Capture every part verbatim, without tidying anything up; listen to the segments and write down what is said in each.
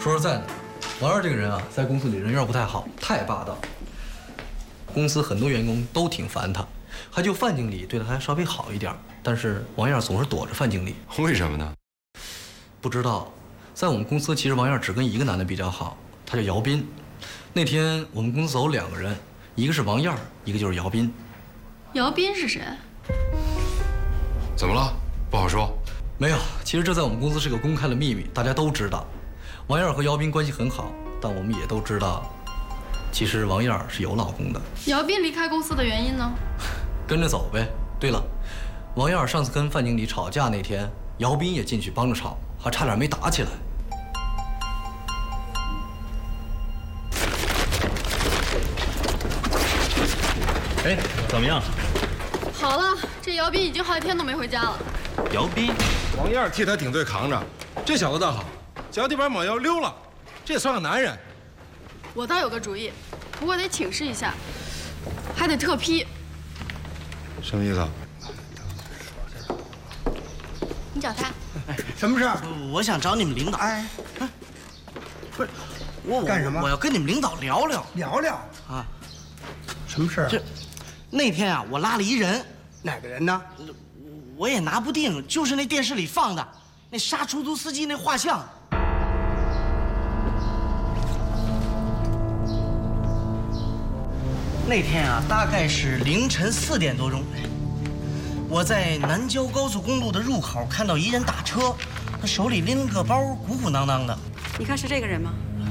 说实在的，王二这个人啊，在公司里人缘不太好，太霸道。公司很多员工都挺烦他，还就范经理对他还稍微好一点，但是王燕总是躲着范经理。 为什么呢？ 不知道，在我们公司其实王燕只跟一个男的比较好，他叫姚斌。那天我们公司走两个人，一个是王燕，一个就是姚斌。 姚斌是谁？ 怎么了？不好说。 没有，其实这在我们公司是个公开的秘密，大家都知道。王燕和姚斌关系很好，但我们也都知道，其实王燕是有老公的。 姚斌离开公司的原因呢？ 跟着走呗。对了，王燕上次跟范经理吵架那天，姚斌也进去帮着吵，还差点没打起来。 哎，怎么样？ 好了，这姚斌已经好几天都没回家了。 姚斌， 王燕替他顶罪扛着，这小子倒好，脚底板抹药溜了，这也算个男人。 我倒有个主意，不过得请示一下，还得特批。 什么意思？ 你找他。 哎，什么事儿？ 我想找你们领导。 哎，不是， 我干什么？ 我要跟你们领导聊聊。 聊聊啊？ 什么事儿？ 这那天啊，我拉了一人。 哪个人呢？ 我也拿不定，就是那电视里放的那杀出租司机那画像。那天啊，大概是凌晨四点多钟，我在南郊高速公路的入口看到一人打车，他手里拎个包，鼓鼓囊囊的。 你看是这个人吗？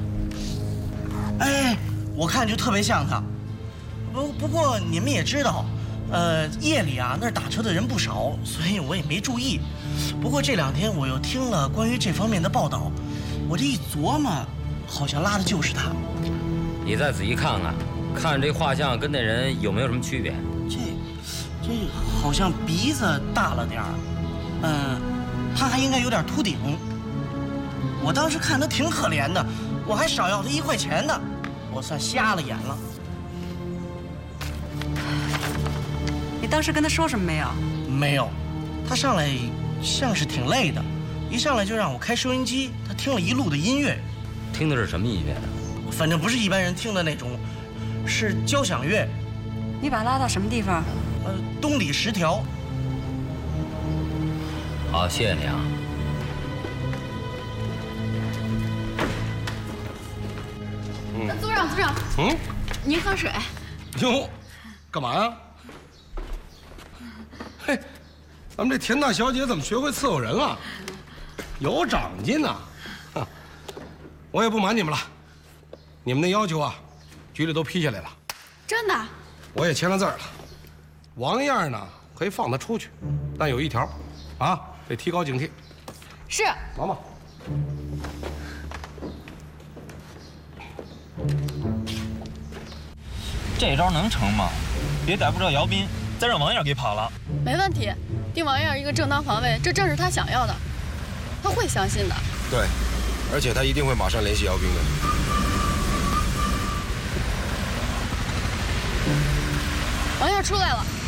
哎，我看就特别像他。不不过你们也知道。呃，夜里啊，那儿打车的人不少，所以我也没注意。不过这两天我又听了关于这方面的报道，我这一琢磨，好像拉的就是他。 你再仔细看看，看这画像跟那人有没有什么区别？ 这，这好像鼻子大了点儿，嗯，他还应该有点秃顶。我当时看他挺可怜的，我还少要他一块钱呢，我算瞎了眼了。 你当时跟他说什么没有？ 没有，他上来像是挺累的，一上来就让我开收音机，他听了一路的音乐。 听的是什么音乐呢？ 反正不是一般人听的那种，是交响乐。 你把他拉到什么地方？ 呃，东里十条。 好，谢谢你啊。 嗯，组长，组长， 嗯， 您喝水。 哟，干嘛呀？嘿，咱们这田大小姐怎么学会伺候人了？有长进呐！哼，我也不瞒你们了，你们的要求啊，局里都批下来了。 真的？ 我也签了字了。王燕呢，可以放她出去，但有一条，啊，得提高警惕。 是。 忙吧。 这招能成吗？别逮不着姚斌，再让王燕给跑了。 没问题，定王燕一个正当防卫，这正是他想要的，他会相信的。 对，而且他一定会马上联系姚兵的。 王燕出来了。